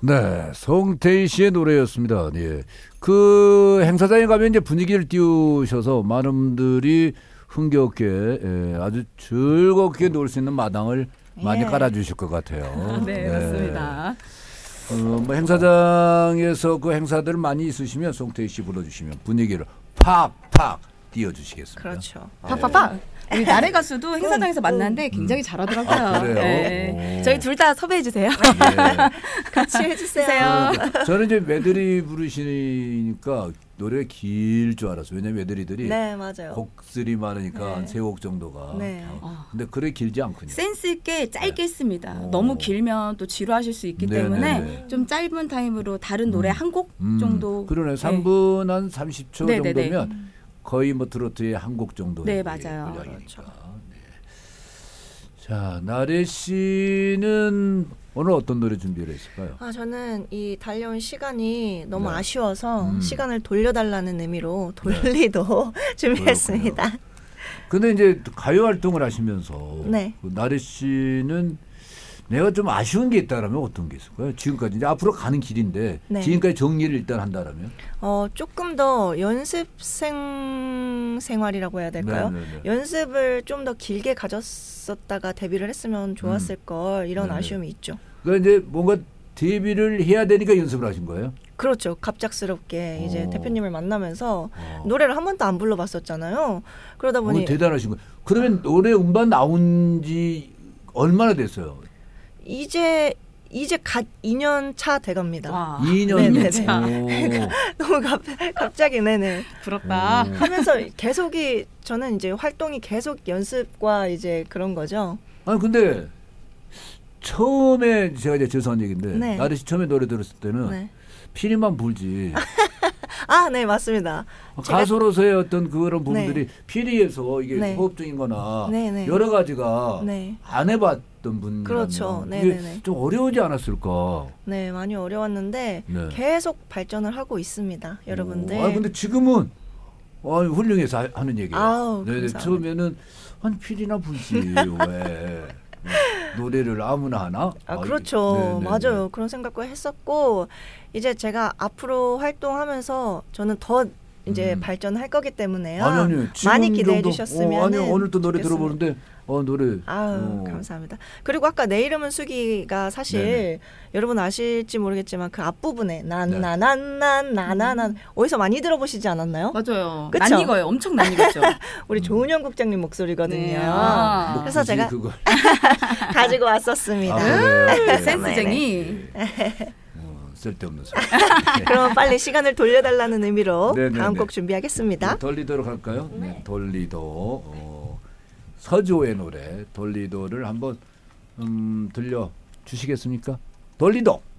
네, 송태희 씨의 노래였습니다. 예. 그 행사장에 가면 이제 분위기를 띄우셔서 많은 분들이 흥겹게 아주 즐겁게 놀 수 있는 마당을 많이 깔아주실 것 같아요. 네, 맞습니다. 뭐 행사장에서 그 행사들 많이 있으시면 송태희 씨 불러주시면 분위기를 팍팍 띄워주시겠습니다. 그렇죠. 팍팍팍. 우리 나래 가수도 행사장에서 만났는데 굉장히 잘하더라고요. 아, 그래요? 네. 저희 둘 다 섭외해 주세요. 예. 같이 해주세요. 저는 이제 메들리 부르시니까 노래가 길 줄 알았어요. 왜냐면 메들리들이 네, 맞아요. 곡들이 많으니까 한 3곡 정도가. 네. 근데 그래 길지 않군요. 센스 있게 짧게 했습니다. 오. 너무 길면 또 지루하실 수 있기 네네네. 때문에 좀 짧은 타임으로 다른 노래 한 곡 정도. 그러네. 3분 한 30초 네네네. 정도면 거의 뭐 트로트의 한 곡 정도. 네, 맞아요. 그렇죠. 네. 자, 나래 씨는 오늘 어떤 노래 준비를 했을까요? 저는 이 달려온 시간이 너무 네. 아쉬워서 시간을 돌려달라는 의미로 돌리도 준비했습니다. 근데 이제 가요 활동을 하시면서 네. 그 나래 씨는 내가 좀 아쉬운 게 있다라면 어떤 게 있을까요? 지금까지 이제 앞으로 가는 길인데 네. 지금까지 정리를 일단 한다라면 조금 더 연습생 생활이라고 해야 될까요? 네네네. 연습을 좀 더 길게 가졌었다가 데뷔를 했으면 좋았을 걸 이런 네네. 아쉬움이 있죠. 그러니까 이제 뭔가 데뷔를 해야 되니까 연습을 하신 거예요? 그렇죠. 갑작스럽게 이제 대표님을 만나면서 어. 노래를 한 번도 안 불러봤었잖아요. 그러다 보니 대단하신 거예요. 그러면 노래 음반 나온 지 얼마나 됐어요? 이제 갓 2년 차 돼갑니다. 와, 2년 네네네. 차. 너무 갑자기 네네 부럽다. 하면서 계속이 저는 이제 활동이 계속 연습과 이제 그런 거죠. 아니 근데 처음에 제가 이제 죄송한 얘기인데 네. 나래 씨 처음에 노래 들었을 때는 네. 피리만 불지 네 맞습니다. 가수로서의 어떤 그런 부분들이 네. 피리에서 이게 네. 호흡적인 거나 네네. 여러 가지가 네. 안 해봤던 분이라면 그렇죠. 그게 네네네. 좀 어려우지 않았을까. 네 많이 어려웠는데 네. 계속 발전을 하고 있습니다, 여러분들. 근데 지금은 훌륭해서 하는 얘기예요. 아우, 네네. 감사합니다. 처음에는 한 필이나 불지 왜 노래를 아무나 하나? 그렇죠. 네네네. 맞아요. 그런 생각을 했었고 이제 제가 앞으로 활동하면서 저는 더 이제 발전할 거기 때문에요. 아니, 많이 기대해 정도? 주셨으면. 오늘 또 노래 들어보는데 노래. 감사합니다. 그리고 아까 내 이름은 수기가 사실 네네. 여러분 아실지 모르겠지만 그 앞부분에 난나난난 어디서 많이 들어보시지 않았나요? 맞아요. 그쵸? 낯익어요. 엄청 낯익었죠. 우리 조은영 국장님 목소리거든요. 네. 뭐 그래서 굳이 제가 그걸. 가지고 왔었습니다. 그래요? 센스쟁이. 쓸데없는 소리. 그럼 빨리 시간을 돌려달라는 의미로 네네네. 다음 곡 준비하겠습니다. 돌리도록 할까요? 네. 돌리도. 서주호의 노래 돌리도를 한번 들려 주시겠습니까? 돌리도.